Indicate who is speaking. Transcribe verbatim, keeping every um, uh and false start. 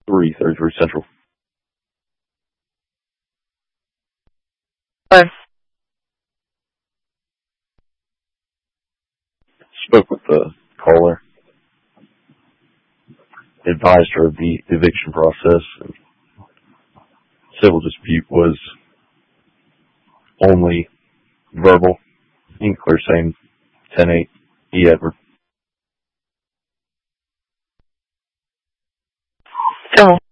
Speaker 1: three thirty-three Central.
Speaker 2: Hello.
Speaker 1: Spoke with the caller. Advised her of the eviction process. Civil dispute was only verbal. In clear saying ten eight E. Edward.
Speaker 2: Civil.